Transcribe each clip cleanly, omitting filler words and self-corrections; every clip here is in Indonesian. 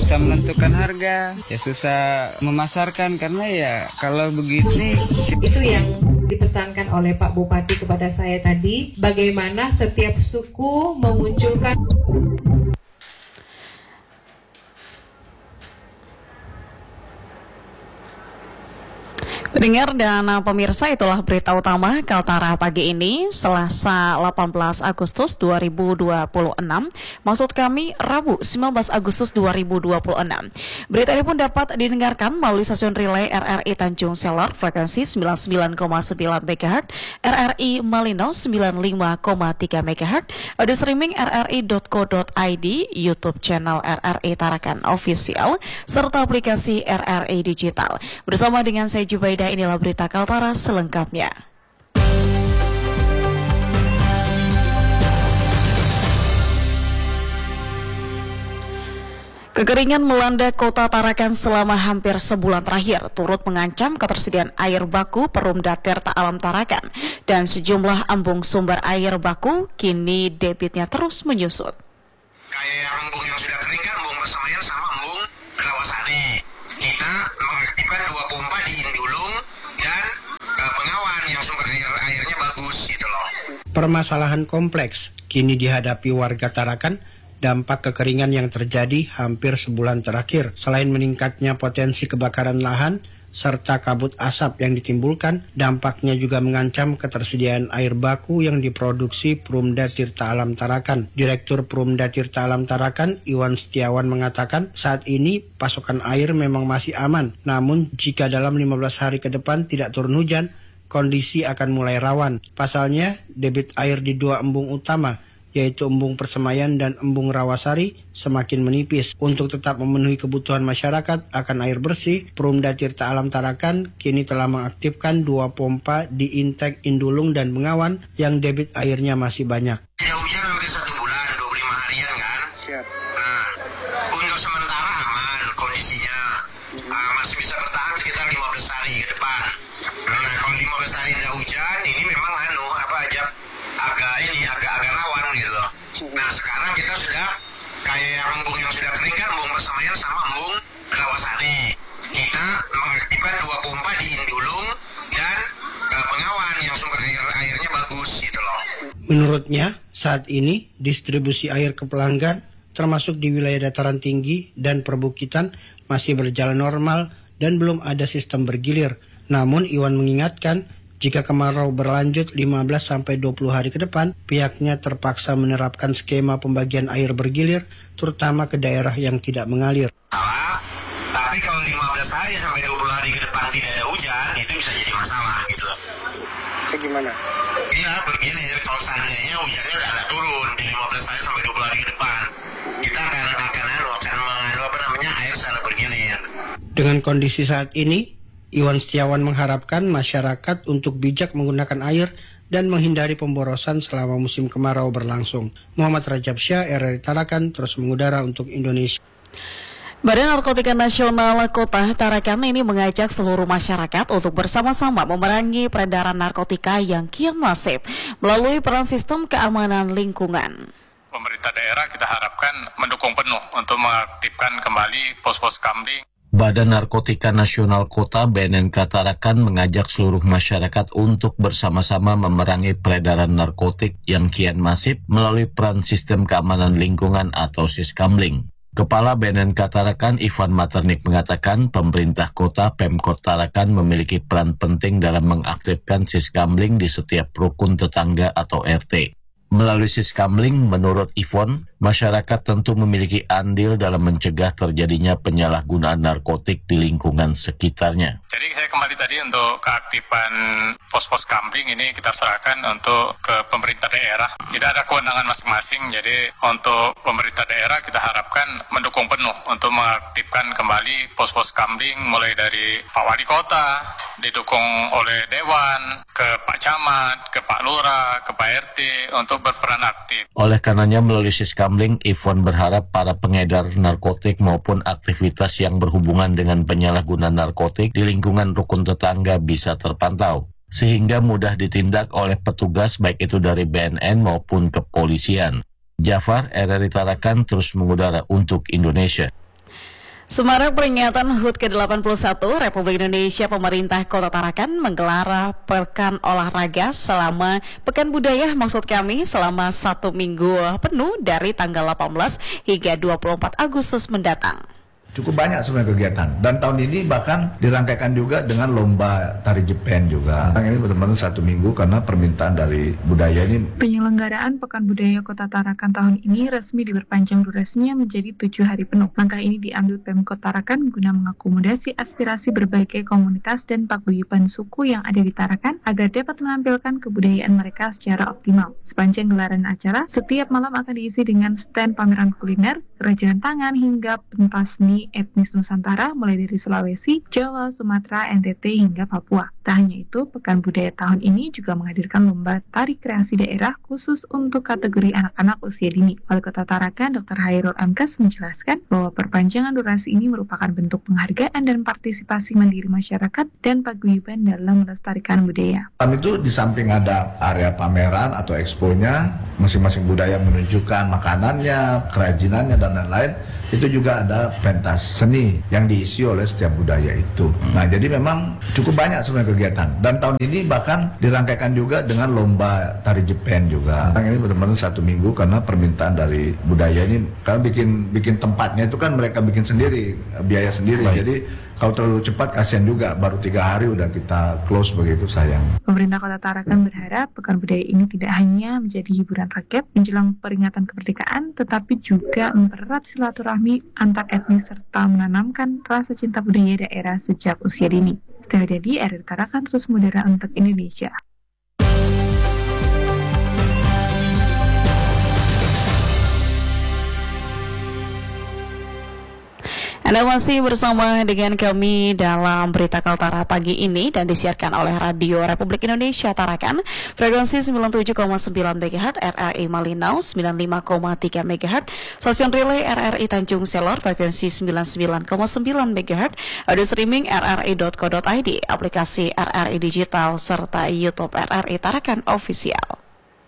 susah menentukan harga, ya susah memasarkan karena ya kalau begini. Itu yang dipesankan oleh Pak Bupati kepada saya tadi, bagaimana setiap suku memunculkan. Pendengar dan pemirsa, itulah berita utama Kaltara pagi ini, Selasa 18 Agustus 2026. Maksud kami Rabu 19 Agustus 2026. Berita ini pun dapat didengarkan melalui stasiun relay RRI Tanjung Selor frekuensi 99,9 MHz, RRI Malino 95,3 MHz, audio streaming rri.co.id, YouTube channel RRI Tarakan Official, serta aplikasi RRI Digital. Bersama dengan saya Jubaida, inilah berita Kaltara selengkapnya. Kekeringan melanda kota Tarakan selama hampir sebulan terakhir, turut mengancam ketersediaan air baku Perumda Tirta Alam Tarakan, dan sejumlah embung sumber air baku kini debitnya terus menyusut. Kayak embung yang sudah kering kan, embung Persemayan sama embung Rawasari. Kita mengaktifkan 2 pompa di Indulung dan Bengawan yang sumber airnya bagus gitu loh. Permasalahan kompleks kini dihadapi warga Tarakan, dampak kekeringan yang terjadi hampir sebulan terakhir. Selain meningkatnya potensi kebakaran lahan serta kabut asap yang ditimbulkan, dampaknya juga mengancam ketersediaan air baku yang diproduksi Perumda Tirta Alam Tarakan. Direktur Perumda Tirta Alam Tarakan, Iwan Setiawan, mengatakan saat ini pasokan air memang masih aman, namun jika dalam 15 hari ke depan tidak turun hujan, kondisi akan mulai rawan. Pasalnya, debit air di 2 embung utama, yaitu embung Persemayan dan embung Rawasari, semakin menipis. Untuk tetap memenuhi kebutuhan masyarakat akan air bersih, Perumda Tirta Alam Tarakan kini telah mengaktifkan 2 pompa di Intek, Indulung, dan Bengawan yang debit airnya masih banyak. Tidak hujan hampir 1 bulan, 25 harian kan? Siap. Nah, untuk sementara aman kondisinya. Masih bisa bertahan sekitar 15 hari ke depan. Nah, kalau 15 hari tidak hujan, ini memang agak rawan gitu. Nah, sekarang kita sudah kayak embung yang sudah kering kan, embung Persemayan sama embung Rawasari. Kita mengaktifkan 2 pompa di Indulung dan Bengawan yang sumber airnya bagus gitu loh. Menurutnya, saat ini distribusi air ke pelanggan termasuk di wilayah dataran tinggi dan perbukitan masih berjalan normal dan belum ada sistem bergilir. Namun Iwan mengingatkan, jika kemarau berlanjut 15-20 hari ke depan, pihaknya terpaksa menerapkan skema pembagian air bergilir, terutama ke daerah yang tidak mengalir. Tapi kalau 15 hari sampai 20 hari ke depan tidak ada hujan, itu bisa jadi masalah gitu. Itu gimana? Iya, bergilir. Kalau seandainya hujannya udah turun di 15 hari sampai 20 hari ke depan, kita akan air secara bergilir. Dengan kondisi saat ini, Iwan Setiawan mengharapkan masyarakat untuk bijak menggunakan air dan menghindari pemborosan selama musim kemarau berlangsung. Muhammad Rajab Syah, RRI Tarakan, terus mengudara untuk Indonesia. Badan Narkotika Nasional Kota Tarakan ini mengajak seluruh masyarakat untuk bersama-sama memerangi peredaran narkotika yang kian masif melalui peran sistem keamanan lingkungan. Pemerintah daerah kita harapkan mendukung penuh untuk mengaktifkan kembali pos-pos kamling. Badan Narkotika Nasional Kota BNNK Tarakan mengajak seluruh masyarakat untuk bersama-sama memerangi peredaran narkotik yang kian masif melalui peran sistem keamanan lingkungan atau Siskamling. Kepala BNNK Tarakan Ivan Maternik mengatakan pemerintah kota Pemkot Tarakan memiliki peran penting dalam mengaktifkan Siskamling di setiap rukun tetangga atau RT. Melalui Siskamling, menurut Ivon, masyarakat tentu memiliki andil dalam mencegah terjadinya penyalahgunaan narkotik di lingkungan sekitarnya. Jadi saya kembali tadi untuk keaktifan pos-pos kamling ini kita serahkan untuk ke pemerintah daerah. Tidak ada kewenangan masing-masing, jadi untuk pemerintah daerah kita harapkan mendukung penuh untuk mengaktifkan kembali pos-pos kamling mulai dari Pak Wali Kota, didukung oleh Dewan, ke Pak Camat, ke Pak Lurah, ke Pak RT untuk berperan aktif. Oleh karenanya melalui Siskamling, Ivon berharap para pengedar narkotik maupun aktivitas yang berhubungan dengan penyalahgunaan narkotik di lingkungan rukun tetangga bisa terpantau, sehingga mudah ditindak oleh petugas baik itu dari BNN maupun kepolisian. Jafar, RRI Tarakan, terus mengudara untuk Indonesia. Semarak peringatan HUT ke-81 Republik Indonesia, pemerintah Kota Tarakan menggelar Pekan Olahraga selama Pekan Budaya selama 1 minggu penuh dari tanggal 18 hingga 24 Agustus mendatang. Cukup banyak sebenarnya kegiatan, dan tahun ini bahkan dirangkaikan juga dengan lomba tari Jepen juga. Ini benar-benar 1 minggu karena permintaan dari budaya ini. Penyelenggaraan Pekan Budaya Kota Tarakan tahun ini resmi diperpanjang durasinya menjadi 7 hari penuh. Langkah ini diambil Pemkot Tarakan guna mengakomodasi aspirasi berbagai komunitas dan paguyuban suku yang ada di Tarakan agar dapat menampilkan kebudayaan mereka secara optimal. Sepanjang gelaran acara, setiap malam akan diisi dengan stand pameran kuliner, kerajinan tangan hingga pentas seni etnis Nusantara mulai dari Sulawesi, Jawa, Sumatera, NTT hingga Papua. Tak hanya itu, Pekan Budaya tahun ini juga menghadirkan lomba tari kreasi daerah khusus untuk kategori anak-anak usia dini. Wali Kota Tarakan, Dr. Hairul Amkas menjelaskan bahwa perpanjangan durasi ini merupakan bentuk penghargaan dan partisipasi mandiri masyarakat dan paguyuban dalam melestarikan budaya. Itu di samping ada area pameran atau expo-nya, masing-masing budaya menunjukkan makanannya, kerajinannya, dan lain-lain. Itu juga ada pentas seni yang diisi oleh setiap budaya itu. Nah, jadi memang cukup banyak sebenarnya kegiatan. Dan tahun ini bahkan dirangkaikan juga dengan lomba tari Jepen juga. Ini benar-benar 1 minggu karena permintaan dari budaya ini. Karena bikin tempatnya itu kan mereka bikin sendiri, biaya sendiri. Baik. Jadi kalau terlalu cepat kasihan juga, baru 3 hari udah kita close, begitu sayang. Pemerintah Kota Tarakan berharap Pekan Budaya ini tidak hanya menjadi hiburan rakyat menjelang peringatan kemerdekaan, tetapi juga mempererat silaturahmi antar etnis serta menanamkan rasa cinta budaya daerah sejak usia dini. Setelah jadi, RRI Tarakan terus mengudara untuk Indonesia. Anda masih bersama dengan kami dalam Berita Kaltara pagi ini dan disiarkan oleh Radio Republik Indonesia Tarakan, frekuensi 97,9 MHz, RRI Malinau 95,3 MHz, stasiun relay RRI Tanjung Selor frekuensi 99,9 MHz, audio streaming rri.co.id, aplikasi RRI Digital serta YouTube RRI Tarakan Official.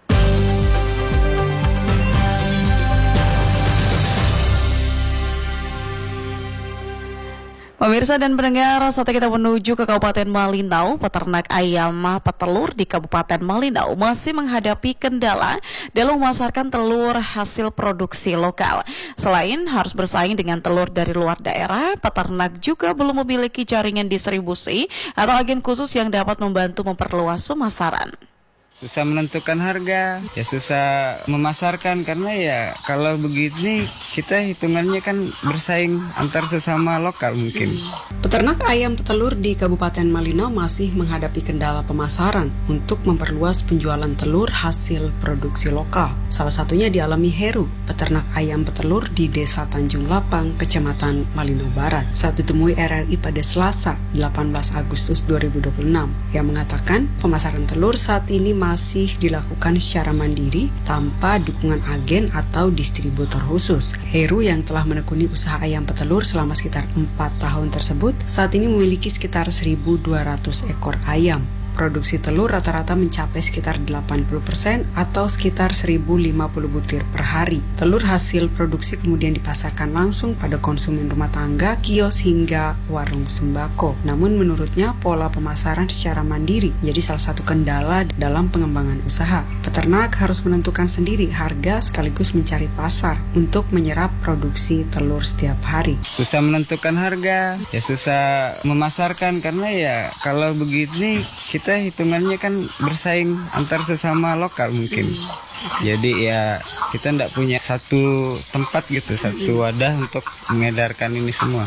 Pemirsa dan pendengar, saat kita menuju ke Kabupaten Malinau, peternak ayam petelur di Kabupaten Malinau masih menghadapi kendala dalam memasarkan telur hasil produksi lokal. Selain harus bersaing dengan telur dari luar daerah, peternak juga belum memiliki jaringan distribusi atau agen khusus yang dapat membantu memperluas pemasaran. Susah menentukan harga, ya susah memasarkan karena ya kalau begini kita hitungannya kan bersaing antar sesama lokal mungkin. Peternak ayam petelur di Kabupaten Malinau masih menghadapi kendala pemasaran untuk memperluas penjualan telur hasil produksi lokal. Salah satunya dialami Heru, peternak ayam petelur di Desa Tanjung Lapang, Kecamatan Malinau Barat. Saat ditemui RRI pada Selasa, 18 Agustus 2026, yang mengatakan pemasaran telur saat ini masih dilakukan secara mandiri tanpa dukungan agen atau distributor khusus. Heru yang telah menekuni usaha ayam petelur selama sekitar 4 tahun tersebut saat ini memiliki sekitar 1.200 ekor ayam. Produksi telur rata-rata mencapai sekitar 80% atau sekitar 1.050 butir per hari. Telur hasil produksi kemudian dipasarkan langsung pada konsumen rumah tangga, kios hingga warung sembako. Namun menurutnya pola pemasaran secara mandiri menjadi salah satu kendala dalam pengembangan usaha. Peternak harus menentukan sendiri harga sekaligus mencari pasar untuk menyerap produksi telur setiap hari. Susah menentukan harga, ya susah memasarkan karena ya kalau begini kita hitungannya kan bersaing antar sesama lokal mungkin. Jadi ya kita tidak punya satu tempat gitu, satu wadah untuk mengedarkan ini semua.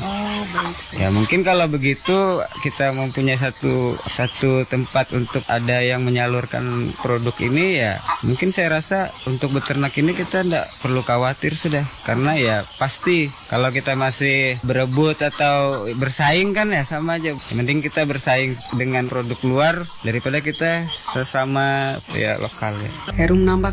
Ya mungkin kalau begitu kita mempunyai satu tempat untuk ada yang menyalurkan produk ini, ya mungkin saya rasa untuk beternak ini kita tidak perlu khawatir sudah. Karena ya pasti kalau kita masih berebut atau bersaing kan ya sama aja. Yang penting kita bersaing dengan produk luar daripada kita sesama ya lokal ya. Heru menambahkan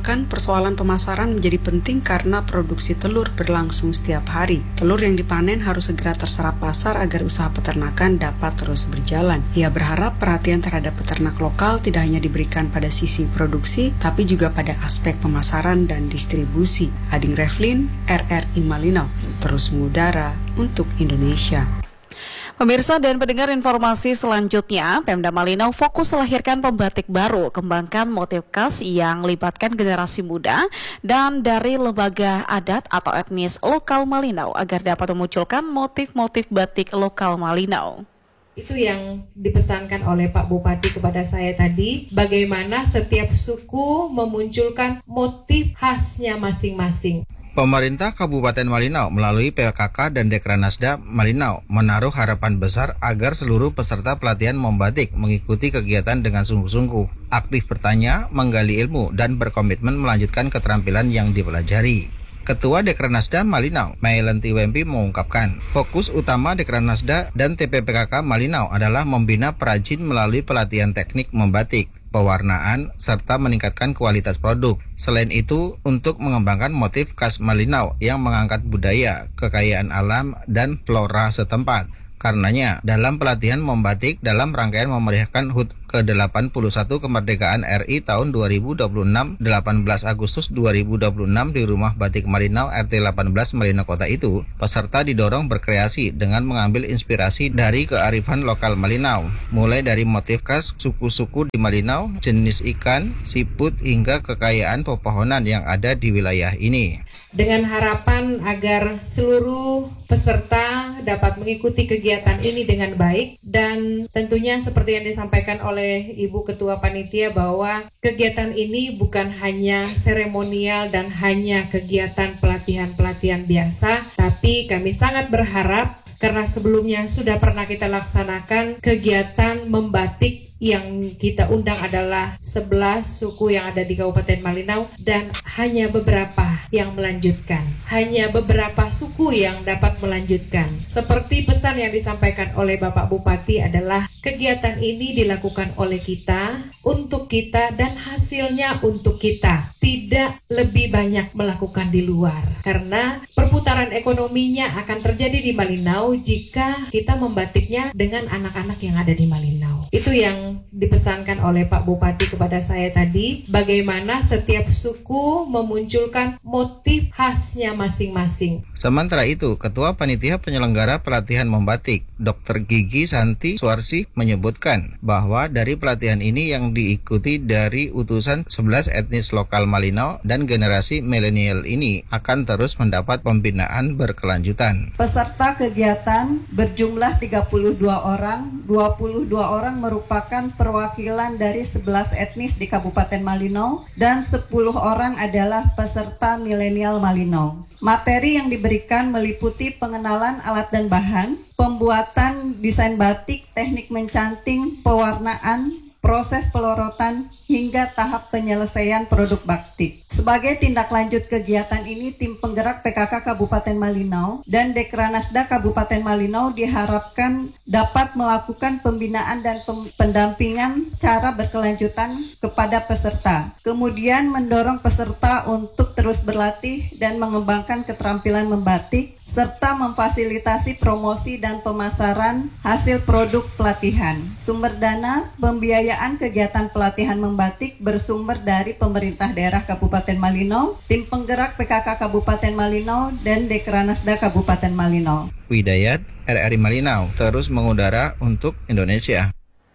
menambahkan persoalan pemasaran menjadi penting karena produksi telur berlangsung setiap hari. Telur yang dipanen harus segera terserap pasar agar usaha peternakan dapat terus berjalan. Ia berharap perhatian terhadap peternak lokal tidak hanya diberikan pada sisi produksi, tapi juga pada aspek pemasaran dan distribusi. Ading Reflin, RRI Malinau, terus mengudara untuk Indonesia. Pemirsa dan pendengar, informasi selanjutnya, Pemda Malinau fokus melahirkan pembatik baru, kembangkan motif khas yang libatkan generasi muda dan dari lembaga adat atau etnis lokal Malinau agar dapat memunculkan motif-motif batik lokal Malinau. Itu yang dipesankan oleh Pak Bupati kepada saya tadi, bagaimana setiap suku memunculkan motif khasnya masing-masing. Pemerintah Kabupaten Malinau melalui PKK dan Dekranasda Malinau menaruh harapan besar agar seluruh peserta pelatihan membatik mengikuti kegiatan dengan sungguh-sungguh, aktif bertanya, menggali ilmu, dan berkomitmen melanjutkan keterampilan yang dipelajari. Ketua Dekranasda Malinau, Mailanti Wempi mengungkapkan, fokus utama Dekranasda dan TPPKK Malinau adalah membina perajin melalui pelatihan teknik membatik, pewarnaan, serta meningkatkan kualitas produk. Selain itu, untuk mengembangkan motif khas Malinau yang mengangkat budaya, kekayaan alam, dan flora setempat. Karenanya, dalam pelatihan membatik dalam rangkaian memeriahkan HUT ke-81 kemerdekaan RI tahun 2026, 18 Agustus 2026 di Rumah Batik Malinau RT 18 Malinau Kota itu, peserta didorong berkreasi dengan mengambil inspirasi dari kearifan lokal Malinau, mulai dari motif khas suku-suku di Malinau, jenis ikan, siput, hingga kekayaan pepohonan yang ada di wilayah ini. Dengan harapan agar seluruh peserta dapat mengikuti kegiatan ini dengan baik, dan tentunya seperti yang disampaikan oleh Ibu Ketua Panitia bahwa kegiatan ini bukan hanya seremonial dan hanya kegiatan pelatihan-pelatihan biasa, tapi kami sangat berharap karena sebelumnya sudah pernah kita laksanakan kegiatan membatik yang kita undang adalah 11 suku yang ada di Kabupaten Malinau dan hanya beberapa yang melanjutkan. Hanya beberapa suku yang dapat melanjutkan. Seperti pesan yang disampaikan oleh Bapak Bupati adalah kegiatan ini dilakukan oleh kita, untuk kita, dan hasilnya untuk kita. Tidak lebih banyak melakukan di luar. Karena perputaran ekonominya akan terjadi di Malinau jika kita membatiknya dengan anak-anak yang ada di Malinau. Itu yang dipesankan oleh Pak Bupati kepada saya tadi, bagaimana setiap suku memunculkan motif khasnya masing-masing. Sementara itu, Ketua Panitia Penyelenggara Pelatihan Membatik, Dr. Gigi Santi Suarsi menyebutkan bahwa dari pelatihan ini yang diikuti dari utusan 11 etnis lokal Malinau dan generasi milenial ini akan terus mendapat pembinaan berkelanjutan. Peserta kegiatan berjumlah 32 orang, 22 orang merupakan perwakilan dari 11 etnis di Kabupaten Malinau dan 10 orang adalah peserta milenial Malinau. Materi yang diberikan meliputi pengenalan alat dan bahan, pembuatan desain batik, teknik mencanting, pewarnaan, proses pelorotan, hingga tahap penyelesaian produk batik. Sebagai tindak lanjut kegiatan ini, tim penggerak PKK Kabupaten Malinau dan Dekranasda Kabupaten Malinau diharapkan dapat melakukan pembinaan dan pendampingan secara berkelanjutan kepada peserta. Kemudian mendorong peserta untuk terus berlatih dan mengembangkan keterampilan membatik, serta memfasilitasi promosi dan pemasaran hasil produk pelatihan. Sumber dana pembiayaan kegiatan pelatihan membatik bersumber dari pemerintah daerah Kabupaten Malinau, tim penggerak PKK Kabupaten Malinau, dan Dekranasda Kabupaten Malinau. Widayat, RRI Malinau, terus mengudara untuk Indonesia.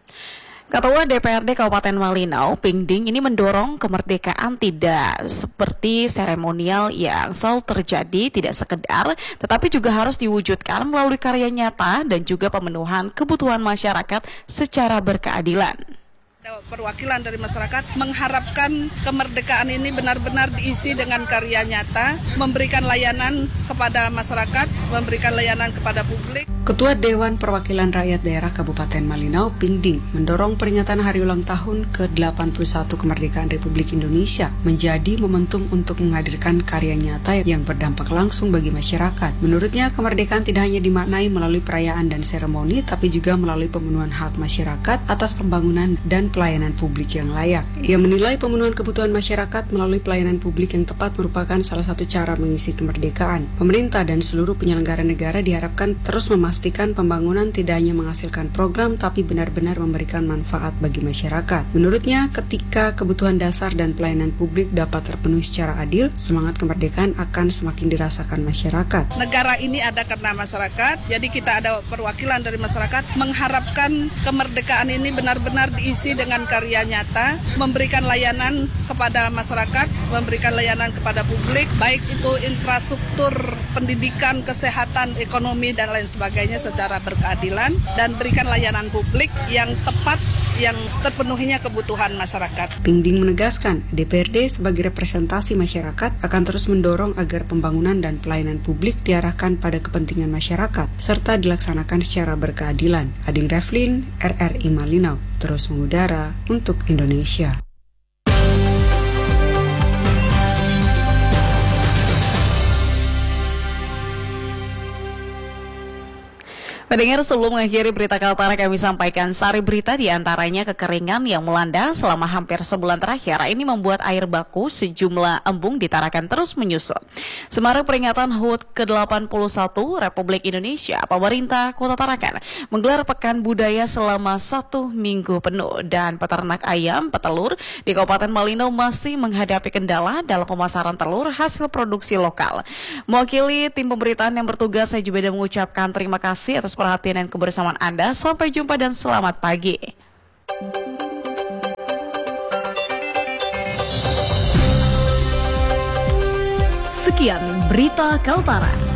Ketua DPRD Kabupaten Malinau, Pingding, ini mendorong kemerdekaan tidak seperti seremonial yang selalu terjadi, tidak sekedar, tetapi juga harus diwujudkan melalui karya nyata dan juga pemenuhan kebutuhan masyarakat secara berkeadilan. Perwakilan dari masyarakat mengharapkan kemerdekaan ini benar-benar diisi dengan karya nyata, memberikan layanan kepada masyarakat, memberikan layanan kepada publik. Ketua Dewan Perwakilan Rakyat Daerah Kabupaten Malinau, Pingding, mendorong peringatan hari ulang tahun ke-81 kemerdekaan Republik Indonesia menjadi momentum untuk menghadirkan karya nyata yang berdampak langsung bagi masyarakat. Menurutnya, kemerdekaan tidak hanya dimaknai melalui perayaan dan seremoni, tapi juga melalui pemenuhan hak masyarakat atas pembangunan dan pelayanan publik yang layak. Ia menilai pemenuhan kebutuhan masyarakat melalui pelayanan publik yang tepat merupakan salah satu cara mengisi kemerdekaan. Pemerintah dan seluruh penyelenggara negara diharapkan terus memastikan pembangunan tidak hanya menghasilkan program tapi benar-benar memberikan manfaat bagi masyarakat. Menurutnya, ketika kebutuhan dasar dan pelayanan publik dapat terpenuhi secara adil, semangat kemerdekaan akan semakin dirasakan masyarakat. Negara ini ada karena masyarakat, jadi kita ada perwakilan dari masyarakat mengharapkan kemerdekaan ini benar-benar diisi dengan karya nyata, memberikan layanan kepada masyarakat, memberikan layanan kepada publik, baik itu infrastruktur, pendidikan, kesehatan, ekonomi, dan lain sebagainya secara berkeadilan, dan berikan layanan publik yang tepat, yang terpenuhinya kebutuhan masyarakat. Pingding menegaskan, DPRD sebagai representasi masyarakat akan terus mendorong agar pembangunan dan pelayanan publik diarahkan pada kepentingan masyarakat, serta dilaksanakan secara berkeadilan. Ading Reflin, RRI Malinau, terus mengudara untuk Indonesia. Pendengar, sebelum mengakhiri berita Kaltara, kami sampaikan sari berita diantaranya kekeringan yang melanda selama hampir sebulan terakhir. Ini membuat air baku sejumlah embung di Tarakan terus menyusut. Semarak peringatan HUT ke-81 Republik Indonesia, pemerintah Kota Tarakan menggelar pekan budaya selama 1 minggu penuh, dan peternak ayam petelur di Kabupaten Malinau masih menghadapi kendala dalam pemasaran telur hasil produksi lokal. Mewakili tim pemberitaan yang bertugas, saya juga mengucapkan terima kasih atas perhatian dan kebersamaan Anda. Sampai jumpa dan selamat pagi. Sekian berita Kaltara.